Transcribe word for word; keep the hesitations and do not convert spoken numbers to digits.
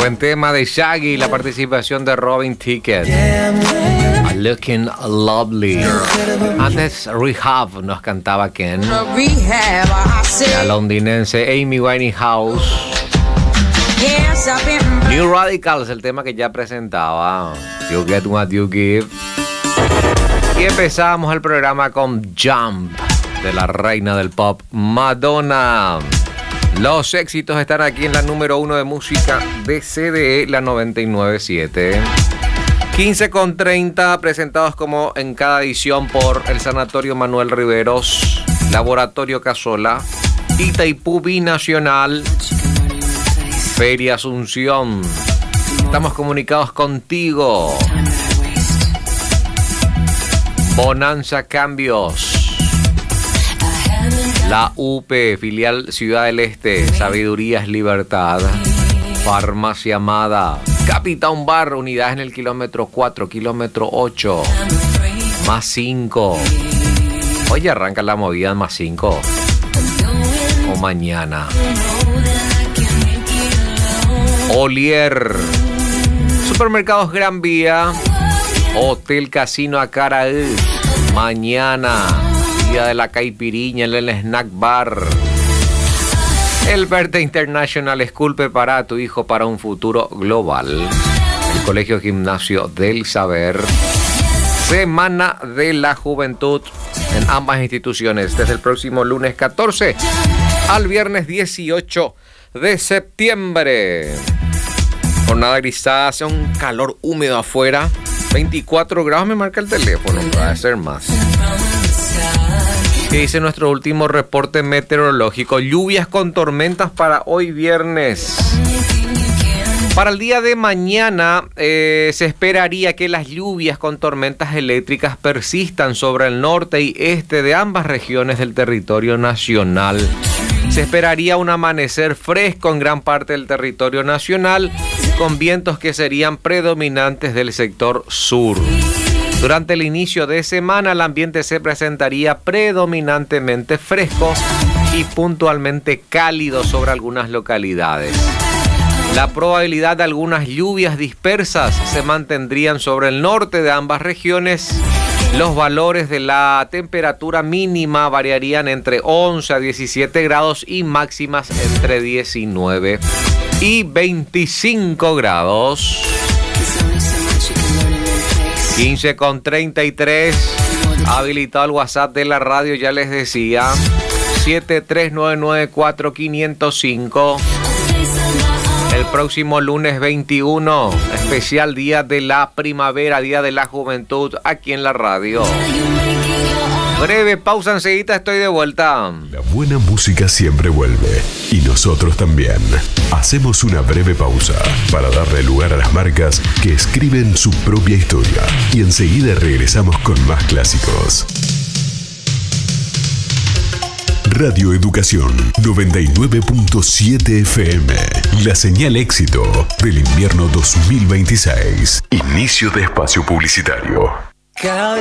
Buen tema de Shaggy, la participación de Robin Ticket. Looking Lovely. Antes Rehab nos cantaba Ken. La londinense Amy Winehouse. New Radicals, el tema que ya presentaba. You Get What You Give. Y empezamos el programa con Jump, de la reina del pop, Madonna. Los éxitos están aquí en la número uno de música de C D E, la noventa y nueve punto siete. quince con treinta, presentados como en cada edición por el Sanatorio Manuel Riveros, Laboratorio Casola, Itaipú Binacional, Feria Asunción. Estamos comunicados contigo. Bonanza Cambios. La U P, filial Ciudad del Este, Sabiduría es Libertad. Farmacia Amada. Capitán Bar, unidades en el kilómetro cuatro, kilómetro ocho. Más cinco. Hoy arranca la movida en más cinco. O mañana. Olier. Supermercados Gran Vía. Hotel Casino Acaraú. Mañana. Día de la Caipiriña en el Snack Bar. El Verde International School prepara a tu hijo para un futuro global. El Colegio Gimnasio del Saber. Semana de la Juventud en ambas instituciones desde el próximo lunes catorce al viernes dieciocho de septiembre. Jornada grisácea, un calor húmedo afuera. veinticuatro grados me marca el teléfono, va a ser más. ¿Qué dice nuestro último reporte meteorológico? Lluvias con tormentas para hoy viernes. Para el día de mañana eh, se esperaría que las lluvias con tormentas eléctricas persistan sobre el norte y este de ambas regiones del territorio nacional. Se esperaría un amanecer fresco en gran parte del territorio nacional, con vientos que serían predominantes del sector sur. Durante el inicio de semana, el ambiente se presentaría predominantemente fresco y puntualmente cálido sobre algunas localidades. La probabilidad de algunas lluvias dispersas se mantendrían sobre el norte de ambas regiones. Los valores de la temperatura mínima variarían entre once a diecisiete grados y máximas entre diecinueve y veinticinco grados. quince con treinta y tres, habilitado el WhatsApp de la radio, ya les decía, siete tres nueve nueve cuatro cinco cero cinco. El próximo lunes veintiuno, especial Día de la Primavera, Día de la Juventud, aquí en la radio. Breve pausa, enseguida estoy de vuelta. La buena música siempre vuelve, y nosotros también. Hacemos una breve pausa para darle lugar a las marcas que escriben su propia historia, y enseguida regresamos con más clásicos. Radio Educación noventa y nueve punto siete F M. La señal éxito del invierno dos mil veintiséis. Inicio de espacio publicitario.